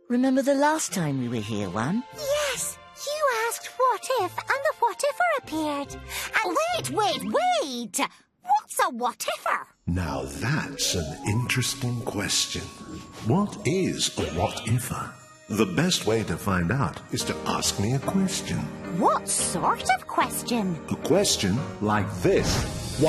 Remember the last time we were here, One? Yes, you asked what if, and the what-ifer appeared. And wait! What's a what-ifer? Now that's an interesting question. What is a what-ifer? The best way to find out is to ask me a question. What sort of question? A question like this.